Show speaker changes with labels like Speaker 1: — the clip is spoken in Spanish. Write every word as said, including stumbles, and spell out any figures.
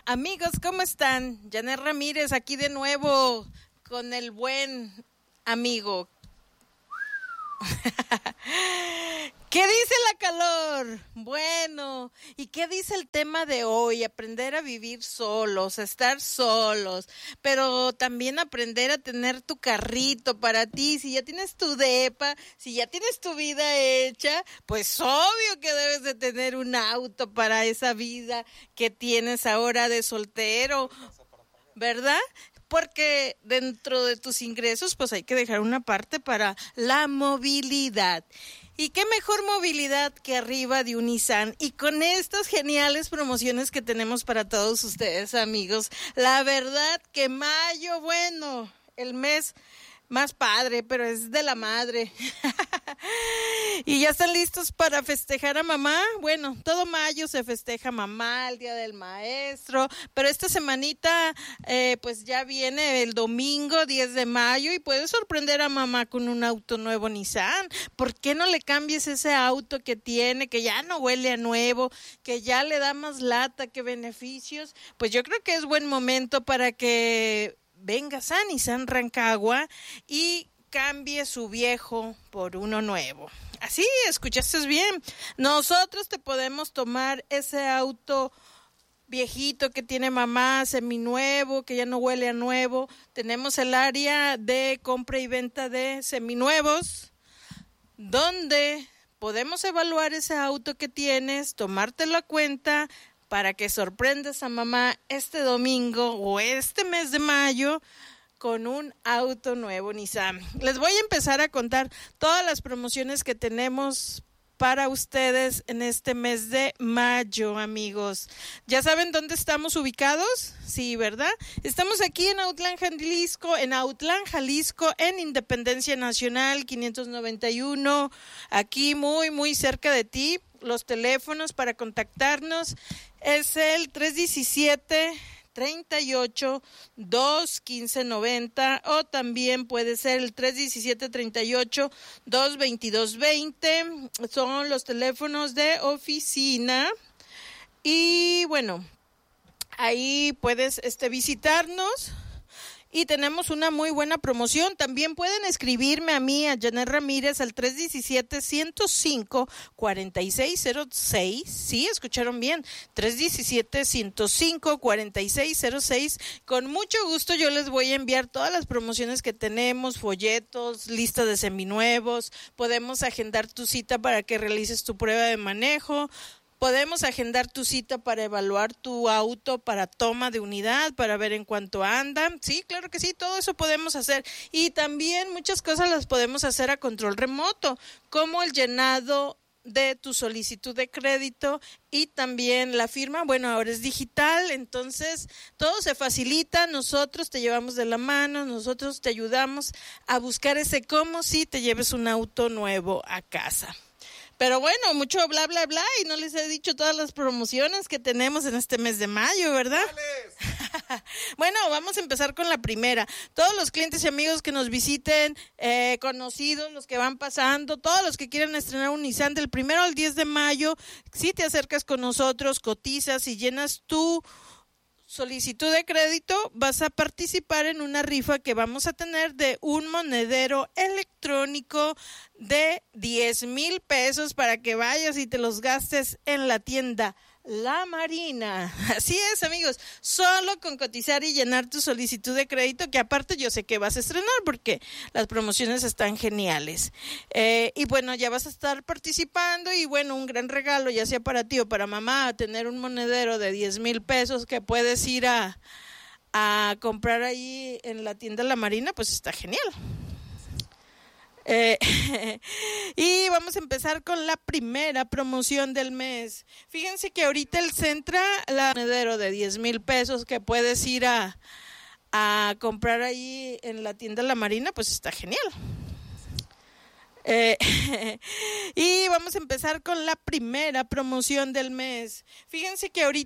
Speaker 1: Amigos, ¿cómo están? Janet Ramírez aquí de nuevo con el buen amigo. ¿Qué dice la calor? Bueno, ¿y qué dice el tema de hoy? Aprender a vivir solos, a estar solos, pero también aprender a tener tu carrito para ti. Si ya tienes tu depa, si ya tienes tu vida hecha, pues obvio que debes de tener un auto para esa vida que tienes ahora de soltero, ¿verdad? Porque dentro de tus ingresos, pues hay que dejar una parte para la movilidad. Y qué mejor movilidad que arriba de un Nissan y con estas geniales promociones que tenemos para todos ustedes, amigos. La verdad que mayo, bueno, el mes más padre, pero es de la madre. ¿Y ya están listos para festejar a mamá? Bueno, todo mayo se festeja mamá, el Día del Maestro, pero esta semanita eh, pues ya viene el domingo diez de mayo y puedes sorprender a mamá con un auto nuevo Nissan. ¿Por qué no le cambies ese auto que tiene, que ya no huele a nuevo, que ya le da más lata que beneficios? Pues yo creo que es buen momento para que vengas a Nissan Rancagua y cambie su viejo por uno nuevo. Así, escuchaste bien. Nosotros te podemos tomar ese auto viejito que tiene mamá, seminuevo, que ya no huele a nuevo. Tenemos el área de compra y venta de seminuevos, donde podemos evaluar ese auto que tienes, tomártelo a cuenta para que sorprendas a mamá este domingo o este mes de mayo con un auto nuevo Nissan. Les voy a empezar a contar todas las promociones que tenemos para ustedes en este mes de mayo, amigos. ¿Ya saben dónde estamos ubicados? Sí, ¿verdad? Estamos aquí en Autlán, Jalisco, en Autlán, Jalisco, en Independencia Nacional quinientos noventa y uno, aquí muy, muy cerca de ti. Los teléfonos para contactarnos es el tres diecisiete, treinta y ocho, dos quince noventa o también puede ser el tres diecisiete, treinta y ocho, dos veintidós veinte. Son los teléfonos de oficina y bueno, ahí puedes este, visitarnos. Y tenemos una muy buena promoción. También pueden escribirme a mí, a Janet Ramírez, al tres diecisiete, ciento cinco, cuarenta y seis cero seis. Sí, escucharon bien. tres diecisiete, ciento cinco, cuarenta y seis cero seis. Con mucho gusto yo les voy a enviar todas las promociones que tenemos, folletos, lista de seminuevos. Podemos agendar tu cita para que realices tu prueba de manejo. Podemos agendar tu cita para evaluar tu auto para toma de unidad, para ver en cuánto anda. Sí, claro que sí, todo eso podemos hacer. Y también muchas cosas las podemos hacer a control remoto, como el llenado de tu solicitud de crédito y también la firma. Bueno, ahora es digital, entonces todo se facilita. Nosotros te llevamos de la mano, nosotros te ayudamos a buscar ese cómo si te lleves un auto nuevo a casa. Pero bueno, mucho bla, bla, bla, y no les he dicho todas las promociones que tenemos en este mes de mayo, ¿verdad? Bueno, vamos a empezar con la primera. Todos los clientes y amigos que nos visiten, eh, conocidos, los que van pasando, todos los que quieran estrenar un Nissan del primero al diez de mayo, si te acercas con nosotros, cotizas y llenas tu solicitud de crédito, vas a participar en una rifa que vamos a tener de un monedero electrónico de diez mil pesos para que vayas y te los gastes en la tienda La Marina. Así es, amigos, solo con cotizar y llenar tu solicitud de crédito, que aparte yo sé que vas a estrenar porque las promociones están geniales. Eh, y bueno, ya vas a estar participando y bueno, un gran regalo, ya sea para ti o para mamá, tener un monedero de diez mil pesos que puedes ir a, a comprar ahí en la tienda La Marina, pues está genial. Eh, y vamos a empezar con la primera promoción del mes. Fíjense que ahorita el Centra, la monedero de diez mil pesos que puedes ir a, a comprar ahí en la tienda La Marina, pues está genial. Eh, y vamos a empezar con la primera promoción del mes. Fíjense que ahorita